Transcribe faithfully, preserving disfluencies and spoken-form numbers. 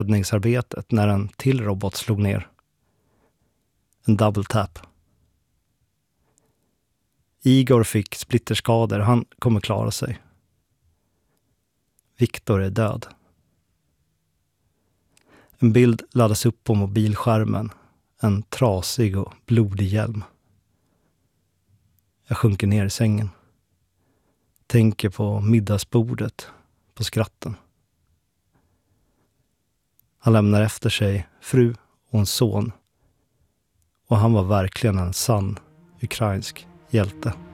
räddningsarbetet när en till robot slog ner. En double tap. Igor fick splitterskador, han kommer klara sig. Viktor är död. En bild laddas upp på mobilskärmen. En trasig och blodig hjälm. Jag sjunker ner i sängen. Tänker på middagsbordet, på skratten. Han lämnar efter sig fru och en son. Och han var verkligen en sann ukrainsk hjälte.